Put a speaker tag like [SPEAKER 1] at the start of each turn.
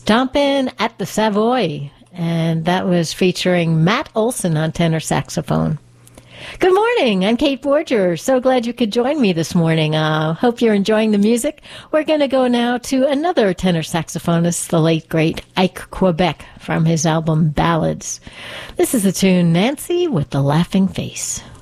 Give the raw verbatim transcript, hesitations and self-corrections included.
[SPEAKER 1] Stompin' at the Savoy, and that was featuring Matt Olson on tenor saxophone. Good morning, I'm Kate Borger. So glad you could join me this morning. Uh, hope you're enjoying the music. We're going to go now to another tenor saxophonist, the late, great Ike Quebec, from his album Ballads. This is the tune Nancy with the Laughing Face.